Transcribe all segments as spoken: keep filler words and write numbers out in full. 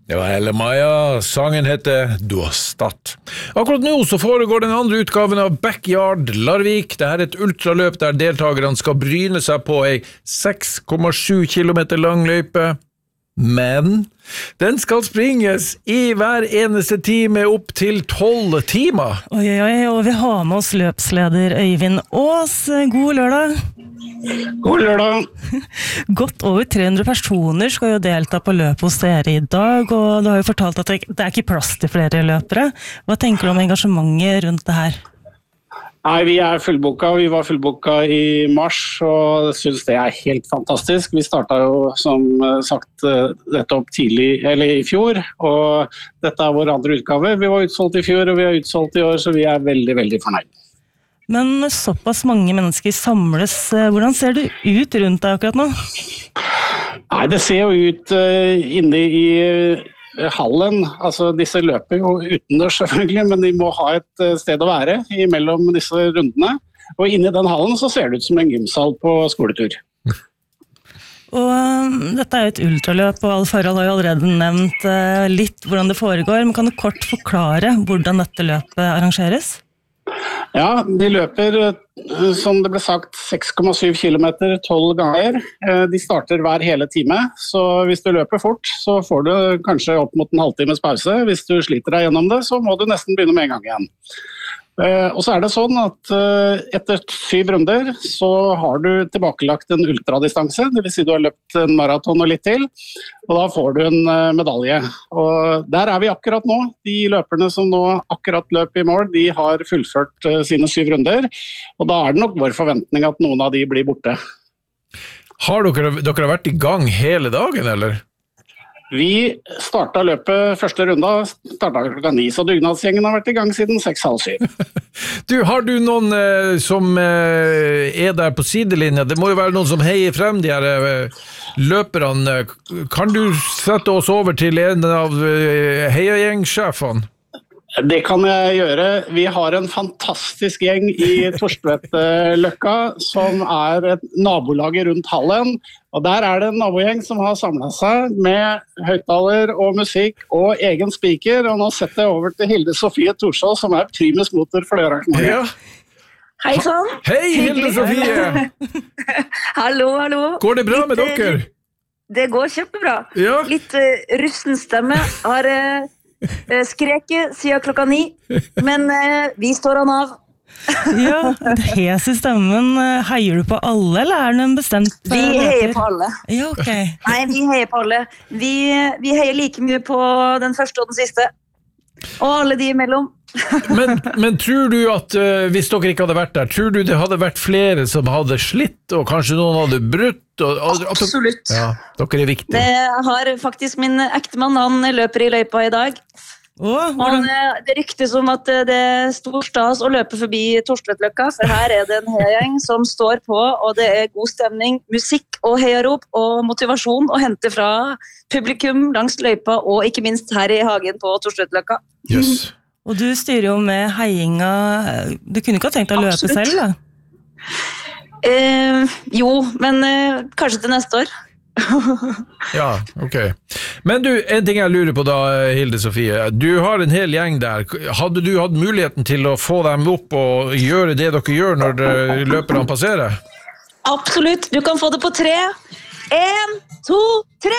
Det var Elle Maja, sangen heter Dostat. Akkurat nå så foregår den andre utgaven av Backyard Larvik. Dette er et ultraløp der deltakerne skal bryne seg på ei seks komma sju kilometer lang løype. Men den skal springes i hver eneste time opp til tolv timer. Oi, oi, oi, og vi har med oss løpsleder Øyvind Aas. God lørdag. God lørdag. Godt over tre hundre personer skal jo delta på løp hos dere i dag, og du har jo fortalt at det er ikke plass til flere løpere. Hva tenker du om engasjementet rundt det her? Nei, vi er fullboka. Vi var fullboka i mars, og synes det er helt fantastisk. Vi startet jo, som sagt, dette opp tidlig, eller i fjor, og dette er vår andre utgave. Vi var utsolgt i fjor, og vi er utsolgt i år, så vi er veldig, veldig fornøyd. Men såpass mange mennesker samles, hvordan ser det ut rundt deg akkurat nå? Nei, det ser jo ut uh, inne i uh, hallen. Altså, disse løper jo utendørs selvfølgelig, men de må ha et uh, sted å være imellom disse rundene. Og inne i den hallen så ser det ut som en gymsal på skoletur. Og uh, dette er jo et ultraløp, og Alf Harald har jo allerede nevnt uh, litt hvordan det foregår, men kan du kort forklare hvordan dette løpet arrangeres? Ja, de løper, som det ble sagt, seks komma sju kilometer tolv ganger. De starter hver hele time, så hvis du løper fort, så får du kanskje opp mot en halvtimes pause. Hvis du sliter deg gjennom det, så må du nesten begynne med en gang igjen. Og så er det sånn at etter syv runder så har du tilbakelagt en ultradistanse, det vil si du har løpt en maraton og litt til, og da får du en medalje. Og der er vi akkurat nå. De løperne som nå akkurat løp i mål, de har fullført sine syv runder, og da er det nok vår forventning at noen av de blir borte. Har dere, dere vært i gang hele dagen, eller? Vi startet løpet første runda, startet klokka ni, så dugnadsgjengen har vært i gang siden seks halv syv. Du, har du noen eh, som eh, er der på sidelinja? Det må jo være noen som heier frem de her eh, løperne. Kan du sette oss over til en av eh, heiagjeng-sjefene? Det kan jeg gjøre. Vi har en fantastisk gjeng i Torstvedtløkka, som er et nabolaget rundt hallen. Og der er det en nabogjeng som har samlet seg med høyttaler og musikk og egen speaker. Og nå setter jeg over til Hilde Sofie Torsvold, som er primus motor for det arrangementet. Ja. Hei sann! Hei, Hilde Sofie! Hallo, hallo! Går det bra med litt, dere? Det går kjempebra. Ja. Litt uh, rusten stemme har uh, skreket siden klokka ni, men uh, vi står an av. Ja, hes i stemmen. Heier du på alle, eller er det en bestemt? Vi heier på alle. Ja, ok. Nei, vi heier på alle. Vi, vi heier like mye på den første og den siste. Og alle de imellom. men, men tror du at uh, hvis dere ikke hadde vært der, tror du det hadde vært flere som hadde slitt, og kanskje noen hadde brutt? Og, og, Absolutt. Ja, dere er viktige. Det har faktisk min ektemann, han løper i løypa i dag. Åh, Han, det ryktes om at det er stor stas å løpe forbi Torstvedtløkka, for her er det en heiagjeng som står på, og det er god stemning, musikk og heiarop og motivasjon å hente fra publikum langs løypa, og ikke minst her i hagen på Torstvedtløkka. Yes. Og du styrer jo med heiinga. Du kunne ikke ha tenkt å løpe Absolutt. selv, da? Eh, jo, men eh, kanskje til neste år. Ja, ok. Men du, en ting jeg lurer på da, Hilde Sofie. Du har en hel gjeng der. Hadde du hatt muligheten til å få dem opp og gjøre det dere gjør når løperne passerer? Absolutt. Du kan få det på tre. En, to, tre!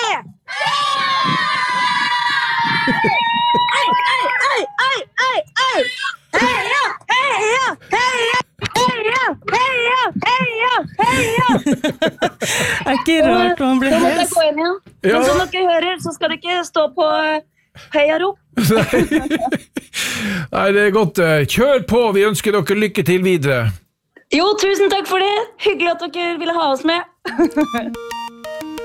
Ei, ei, ei, ei, ei! Heia, heia, heia! Heia, heia, heia, heia! Det er ikke rart man blir Så må jeg hes. gå inn igjen. Ja. Men som dere hører, så skal det ikke stå på heiarop. Nei, det er godt. Kjør på, vi ønsker dere lykke til videre. Jo, tusen takk for det. Hyggelig at dere ville ha oss med.